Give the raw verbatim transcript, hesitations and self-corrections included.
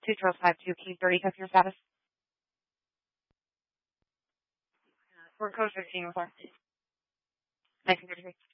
Two Charles Five Two Key Thirty customer status. We're code fifteen with our nineteen thirty-three.